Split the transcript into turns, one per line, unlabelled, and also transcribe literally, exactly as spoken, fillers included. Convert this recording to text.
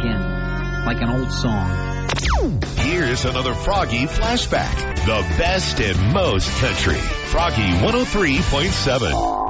in, like an old song.
Here's another Froggy flashback. The best and most country. Froggy one oh three point seven.